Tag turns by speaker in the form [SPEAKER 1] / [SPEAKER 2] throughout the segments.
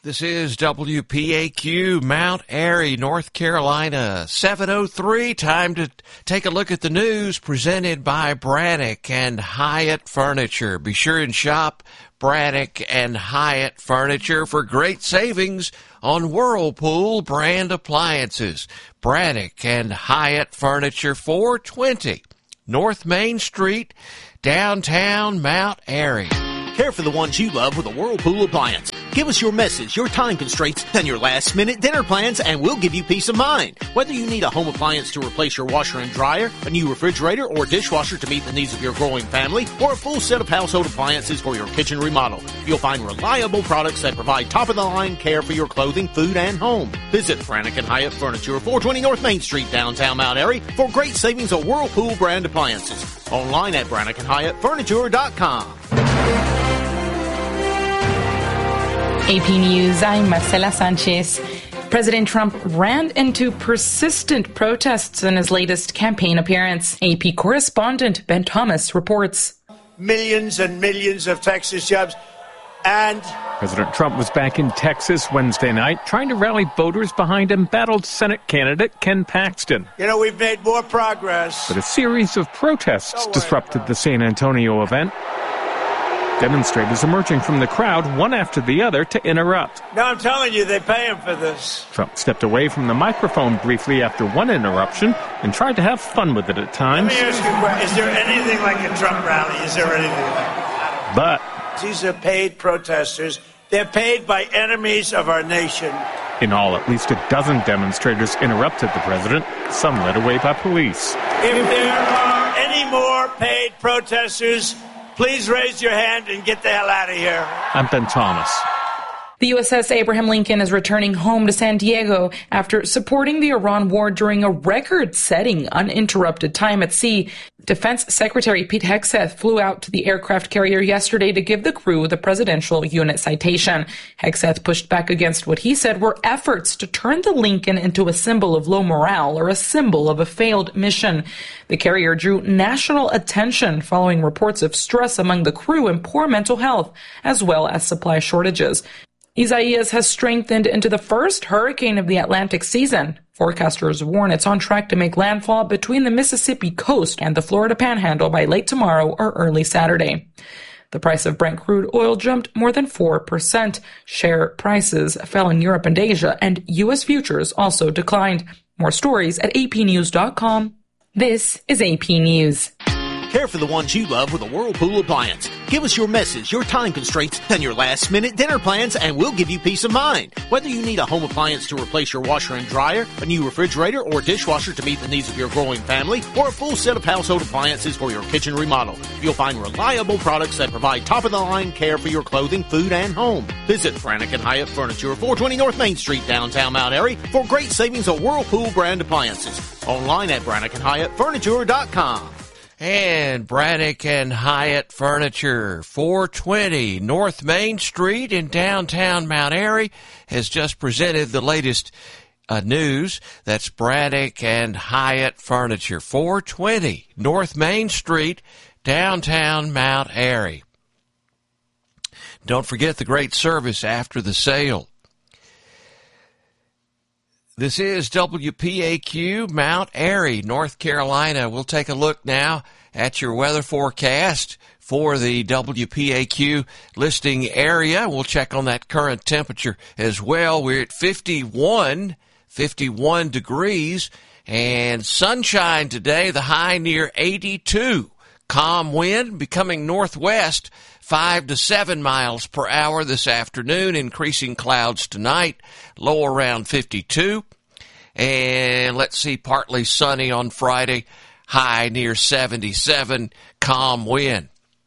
[SPEAKER 1] This is WPAQ, Mount Airy, North Carolina, 7:03. Time to take a look at the news presented by Braddock and Hyatt Furniture. Be sure and shop Braddock and Hyatt Furniture for great savings on Whirlpool brand appliances. Braddock and Hyatt Furniture, 420 North Main Street, downtown Mount Airy.
[SPEAKER 2] Care for the ones you love with a Whirlpool appliance. Give us your message, your time constraints, and your last-minute dinner plans, and we'll give you peace of mind. Whether you need a home appliance to replace your washer and dryer, a new refrigerator or dishwasher to meet the needs of your growing family, or a full set of household appliances for your kitchen remodel, you'll find reliable products that provide top-of-the-line care for your clothing, food, and home. Visit Braddock and Hyatt Furniture, 420 North Main Street, downtown Mount Airy, for great savings on Whirlpool brand appliances. Online at BraddockandHyattFurniture.com.
[SPEAKER 3] AP News, I'm Marcela Sanchez. President Trump ran into persistent protests in his latest campaign appearance. AP correspondent Ben Thomas reports.
[SPEAKER 4] Millions and millions of Texas jobs and...
[SPEAKER 5] President Trump was back in Texas Wednesday night trying to rally voters behind embattled Senate candidate Ken Paxton.
[SPEAKER 4] You know, we've made more progress.
[SPEAKER 5] But a series of protests disrupted the San Antonio event. Demonstrators emerging from the crowd, one after the other, to interrupt.
[SPEAKER 4] No, I'm telling you, they pay him for this.
[SPEAKER 5] Trump stepped away from the microphone briefly after one interruption and tried to have fun with it at times.
[SPEAKER 4] Let me ask you a question. Is there anything like a Trump rally? Is there anything like it?
[SPEAKER 5] But
[SPEAKER 4] these are paid protesters. They're paid by enemies of our nation.
[SPEAKER 5] In all, at least a dozen demonstrators interrupted the president, some led away by police.
[SPEAKER 4] If there are any more paid protesters, please raise your hand and get the hell out of here.
[SPEAKER 5] I'm Ben Thomas.
[SPEAKER 3] The USS Abraham Lincoln is returning home to San Diego after supporting the Iran war during a record-setting uninterrupted time at sea. Defense Secretary Pete Hegseth flew out to the aircraft carrier yesterday to give the crew the Presidential Unit Citation. Hegseth pushed back against what he said were efforts to turn the Lincoln into a symbol of low morale or a symbol of a failed mission. The carrier drew national attention following reports of stress among the crew and poor mental health, as well as supply shortages. Isaias has strengthened into the first hurricane of the Atlantic season. Forecasters warn it's on track to make landfall between the Mississippi coast and the Florida Panhandle by late tomorrow or early Saturday. The price of Brent crude oil jumped more than 4%. Share prices fell in Europe and Asia, and U.S. futures also declined. More stories at apnews.com. This is AP News.
[SPEAKER 2] Care for the ones you love with a Whirlpool appliance. Give us your message, your time constraints, and your last-minute dinner plans, and we'll give you peace of mind. Whether you need a home appliance to replace your washer and dryer, a new refrigerator or dishwasher to meet the needs of your growing family, or a full set of household appliances for your kitchen remodel, you'll find reliable products that provide top-of-the-line care for your clothing, food, and home. Visit Braddock and Hyatt Furniture, 420 North Main Street, downtown Mount Airy, for great savings on Whirlpool brand appliances. Online at BraddockandHyattFurniture.com.
[SPEAKER 1] And Braddock and Hyatt Furniture, 420 North Main Street in downtown Mount Airy, has just presented the latest news. That's Braddock and Hyatt Furniture, 420 North Main Street, downtown Mount Airy. Don't forget the great service after the sale. This is WPAQ, Mount Airy, North Carolina. We'll take a look now at your weather forecast for the WPAQ listing area. We'll check on that current temperature as well. We're at 51 degrees, and sunshine today, the high near 82. Calm wind becoming northwest, 5 to 7 miles per hour this afternoon, increasing clouds tonight, low around 52. And let's see, partly sunny on Friday, high near 77, calm wind.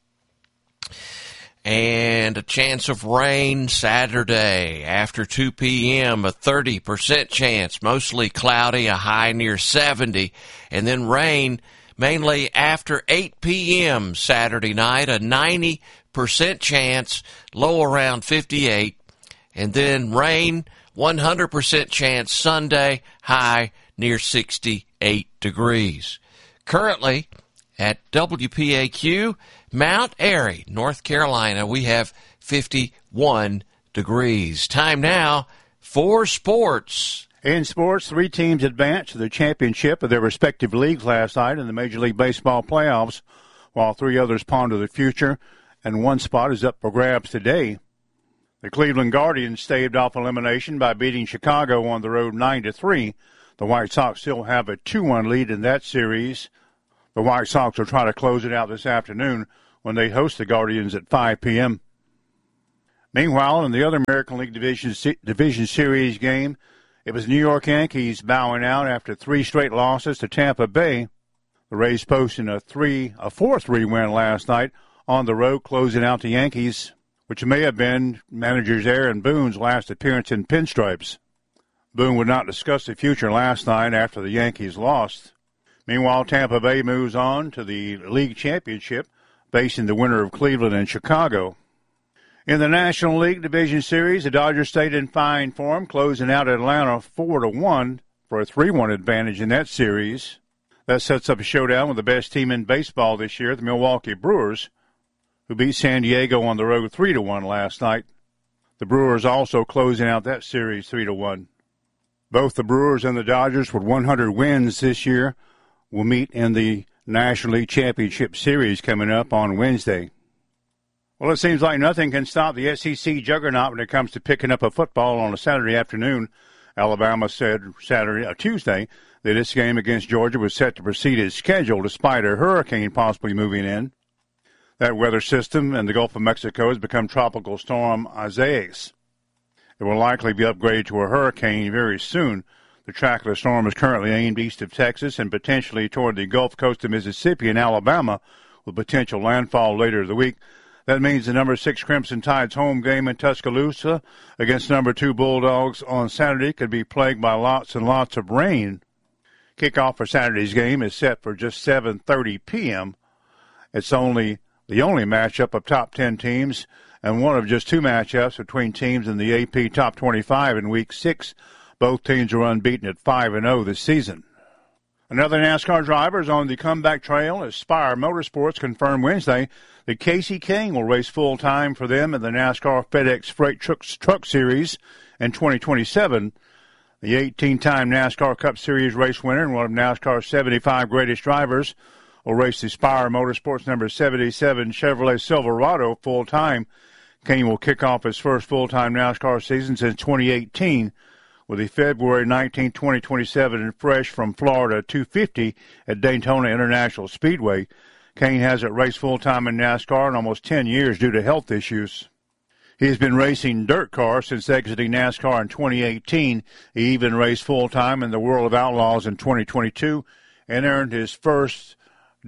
[SPEAKER 1] And a chance of rain Saturday after 2 p.m., a 30% chance, mostly cloudy, a high near 70, and then rain mainly after 8 p.m. Saturday night, a 90% chance, low around 58, and then rain, 100% chance Sunday, high near 68 degrees. Currently, at WPAQ, Mount Airy, North Carolina, we have 51 degrees. Time now for sports.
[SPEAKER 6] In sports, 3 teams advanced to the championship of their respective leagues last night in the Major League Baseball playoffs, while 3 others ponder the future, and 1 spot is up for grabs today. The Cleveland Guardians staved off elimination by beating Chicago on the road 9-3. The White Sox still have a 2-1 lead in that series. The White Sox will try to close it out this afternoon when they host the Guardians at 5 p.m. Meanwhile, in the other American League Division Series game, it was New York Yankees bowing out after 3 straight losses to Tampa Bay. The Rays posting a 4-3 win last night on the road, closing out the Yankees, which may have been manager Aaron Boone's last appearance in pinstripes. Boone would not discuss the future last night after the Yankees lost. Meanwhile, Tampa Bay moves on to the league championship, facing the winner of Cleveland and Chicago. In the National League Division Series, the Dodgers stayed in fine form, closing out Atlanta 4-1 for a 3-1 advantage in that series. That sets up a showdown with the best team in baseball this year, the Milwaukee Brewers, who beat San Diego on the road 3-1 last night. The Brewers also closing out that series 3-1. Both the Brewers and the Dodgers with 100 wins this year will meet in the National League Championship Series coming up on Wednesday. Well, it seems like nothing can stop the SEC juggernaut when it comes to picking up a football on a Saturday afternoon. Alabama said Tuesday that this game against Georgia was set to proceed as scheduled despite a hurricane possibly moving in. That weather system in the Gulf of Mexico has become Tropical Storm Isaias. It will likely be upgraded to a hurricane very soon. The track of the storm is currently aimed east of Texas and potentially toward the Gulf Coast of Mississippi and Alabama, with potential landfall later the week. That means the number 6 Crimson Tide's home game in Tuscaloosa against number 2 Bulldogs on Saturday could be plagued by lots and lots of rain. Kickoff for Saturday's game is set for just 7:30 p.m. It's the only matchup of top 10 teams and one of just 2 matchups between teams in the AP Top 25 in Week 6. Both teams are unbeaten at 5-0 this season. Another NASCAR driver is on the comeback trail as Spire Motorsports confirmed Wednesday that Casey King will race full-time for them in the NASCAR FedEx Freight Truck Series in 2027. The 18-time NASCAR Cup Series race winner and one of NASCAR's 75 greatest drivers will race the Spire Motorsports number 77 Chevrolet Silverado full-time. King will kick off his first full-time NASCAR season since 2018 with the February 19, 2027 and fresh from Florida 250 at Daytona International Speedway. Kane hasn't raced full-time in NASCAR in almost 10 years due to health issues. He has been racing dirt cars since exiting NASCAR in 2018. He even raced full-time in the World of Outlaws in 2022 and earned his first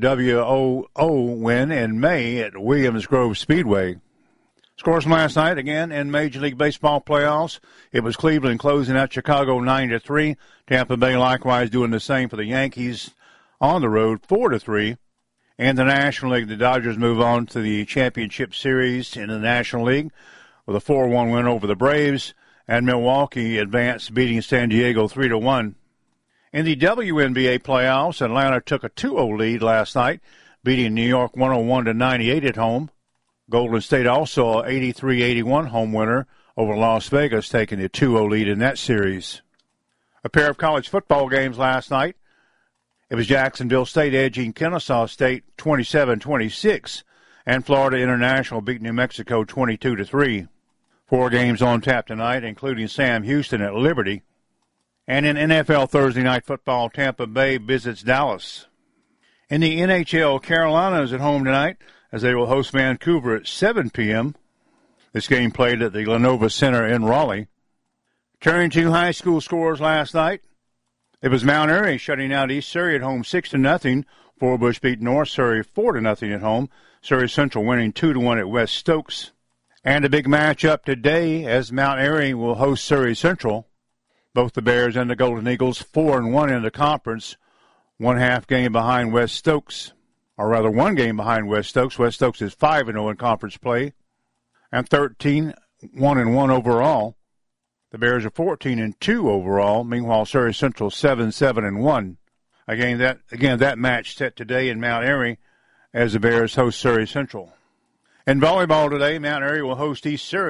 [SPEAKER 6] WOO win in May at Williams Grove Speedway. Scores from last night, again, in Major League Baseball playoffs. It was Cleveland closing out Chicago 9-3. Tampa Bay likewise doing the same for the Yankees on the road 4-3. In the National League, the Dodgers move on to the championship series in the National League with a 4-1 win over the Braves, and Milwaukee advanced, beating San Diego 3-1. In the WNBA playoffs, Atlanta took a 2-0 lead last night, beating New York 101-98 at home. Golden State also an 83-81 home winner over Las Vegas, taking a 2-0 lead in that series. A pair of college football games last night. It was Jacksonville State edging Kennesaw State 27-26, and Florida International beat New Mexico 22-3. 4 games on tap tonight, including Sam Houston at Liberty. And in NFL Thursday Night Football, Tampa Bay visits Dallas. In the NHL, Carolina is at home tonight as they will host Vancouver at 7 p.m. This game played at the Lenovo Center in Raleigh. Turning to high school scores last night, it was Mount Airy shutting out East Surrey at home 6-0. Forbush beat North Surrey 4-0 at home. Surrey Central winning 2-1 at West Stokes. And a big matchup today as Mount Airy will host Surrey Central. Both the Bears and the Golden Eagles 4-1 in the conference, 1/2 game behind West Stokes. Or rather, 1 game behind West Stokes. West Stokes is 5-0 in conference play and 13-1-1 overall. The Bears are 14-2 overall. Meanwhile, Surrey Central 7-7-1. Again, that match set today in Mount Airy as the Bears host Surrey Central. In volleyball today, Mount Airy will host East Surrey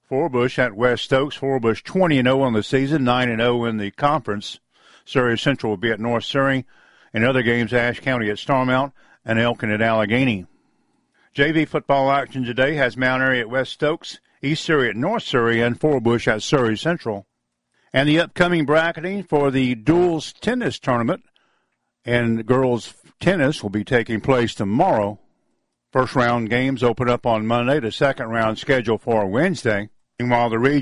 [SPEAKER 6] Forbush at West Stokes. Forbush 20-0 on the season, 9-0 in the conference. Surrey Central will be at North Surrey. In other games, Ashe County at Starmount and Elkin at Allegheny. JV football action today has Mount Airy at West Stokes, East Surrey at North Surrey, and Forbush at Surrey Central. And the upcoming bracketing for the Duals Tennis Tournament and girls tennis will be taking place tomorrow. First round games open up on Monday. The second round scheduled for Wednesday. Meanwhile, the region